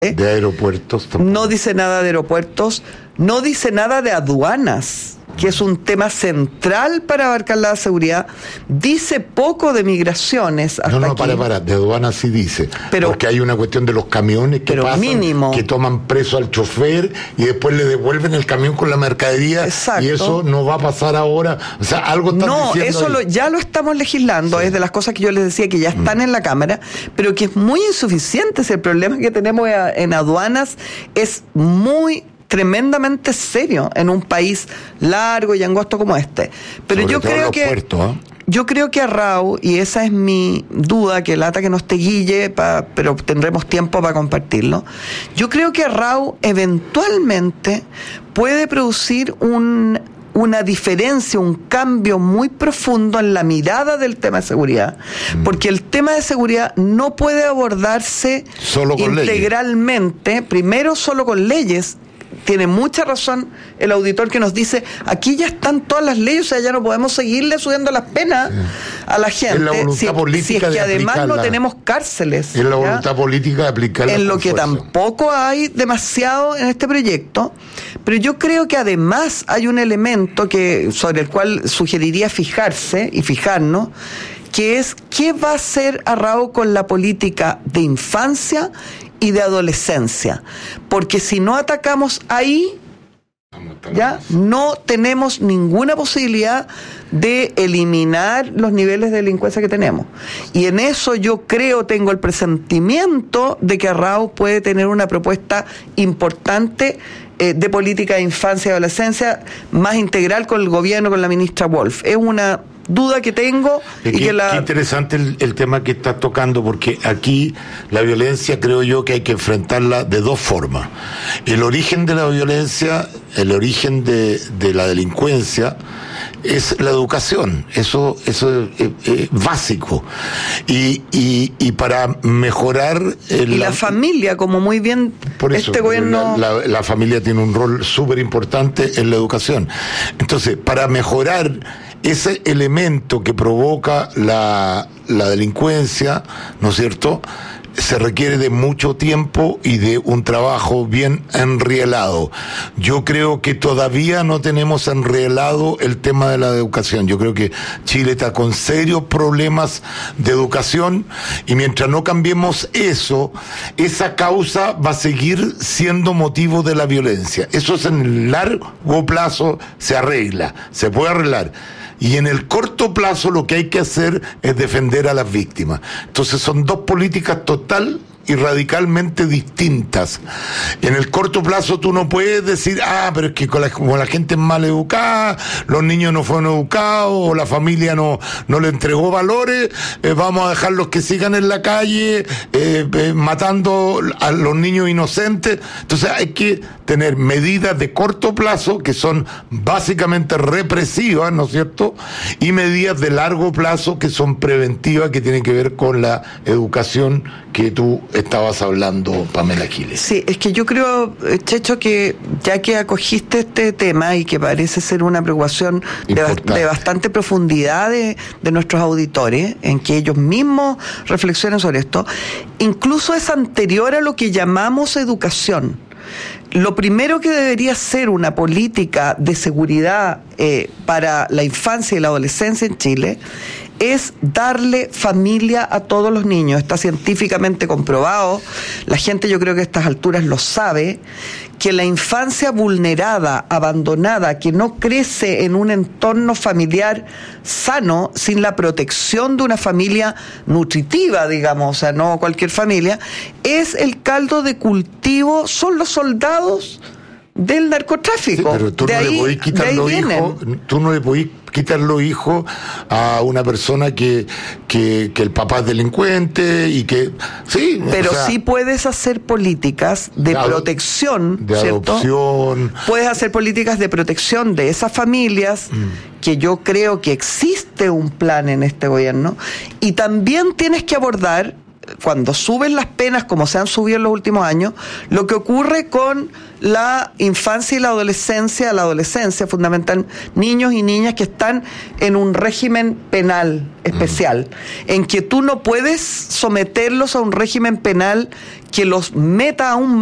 De aeropuertos tampoco. No dice nada de aeropuertos, no dice nada de aduanas, que es un tema central para abarcar la seguridad. Dice poco de migraciones hasta para, de aduanas sí dice, pero, porque hay una cuestión de los camiones que pasan, mínimo, que toman preso al chofer y después le devuelven el camión con la mercadería. Exacto. Y eso no va a pasar ahora, o sea, algo están diciendo. No, eso ya lo estamos legislando, sí. Es de las cosas que yo les decía que ya están en la Cámara, pero que es muy insuficiente. El problema que tenemos en aduanas es tremendamente serio en un país largo y angosto como este. Pero yo creo que puertos, yo creo que Arrau, y esa es mi duda, que lata que no esté Guille, pero tendremos tiempo para compartirlo. Yo creo que Arrau eventualmente puede producir una diferencia, un cambio muy profundo en la mirada del tema de seguridad, porque el tema de seguridad no puede abordarse solo con integralmente, leyes. Primero solo con leyes. Tiene mucha razón el auditor que nos dice, aquí ya están todas las leyes, o sea, ya no podemos seguirle subiendo las penas a la gente. Es la voluntad política si es que además no tenemos cárceles. Es la voluntad política de aplicarla. En lo que tampoco hay demasiado en este proyecto, pero yo creo que además hay un elemento sobre el cual sugeriría fijarse y fijarnos, que es qué va a hacer Arrau con la política de infancia y de adolescencia, porque si no atacamos ahí, ya no tenemos ninguna posibilidad de eliminar los niveles de delincuencia que tenemos. Y en eso yo tengo el presentimiento de que Arrau puede tener una propuesta importante de política de infancia y adolescencia más integral con el gobierno, con la ministra Wolf. Es una duda que tengo. Qué interesante el tema que estás tocando, porque aquí la violencia creo yo que hay que enfrentarla de dos formas. El origen de la violencia, el origen de la delincuencia es la educación. Eso es básico. Y para mejorar la familia, como muy bien por eso, gobierno. La familia tiene un rol súper importante en la educación. Entonces, para mejorar ese elemento que provoca la delincuencia, ¿no es cierto?, se requiere de mucho tiempo y de un trabajo bien enrielado. Yo creo que todavía no tenemos enrielado el tema de la educación. Yo creo que Chile está con serios problemas de educación, y mientras no cambiemos eso, esa causa va a seguir siendo motivo de la violencia. Eso en el largo plazo se arregla, se puede arreglar. Y en el corto plazo lo que hay que hacer es defender a las víctimas. Entonces son dos políticas total y radicalmente distintas. En el corto plazo tú no puedes decir, pero es que como la gente es mal educada, los niños no fueron educados, o la familia no le entregó valores, vamos a dejarlos que sigan en la calle matando a los niños inocentes. Entonces hay que tener medidas de corto plazo que son básicamente represivas, ¿no es cierto?, y medidas de largo plazo que son preventivas, que tienen que ver con la educación que tú estabas hablando, Pamela Giles. Sí, es que yo creo, Checho, que ya que acogiste este tema y que parece ser una preocupación de bastante profundidad de nuestros auditores, en que ellos mismos reflexionen sobre esto, incluso es anterior a lo que llamamos educación. Lo primero que debería ser una política de seguridad para la infancia y la adolescencia en Chile es darle familia a todos los niños. Está científicamente comprobado, la gente yo creo que a estas alturas lo sabe, que la infancia vulnerada, abandonada, que no crece en un entorno familiar sano, sin la protección de una familia nutritiva, digamos, o sea, no cualquier familia, es el caldo de cultivo, son los soldados del narcotráfico. Sí, pero tú no le podés quitar los hijos, tú no le podés quitar los hijos a una persona que el papá es delincuente y que sí, pero sí puedes hacer políticas de protección, de ¿cierto? Adopción. Puedes hacer políticas de protección de esas familias, que yo creo que existe un plan en este gobierno, y también tienes que abordar cuando suben las penas, como se han subido en los últimos años, lo que ocurre con la infancia y la adolescencia fundamental, niños y niñas que están en un régimen penal especial, en que tú no puedes someterlos a un régimen penal que los meta aún